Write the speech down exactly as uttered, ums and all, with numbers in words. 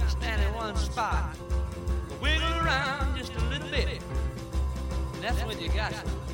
to stand in one spot. Wiggle around just a little bit. And that's when you got some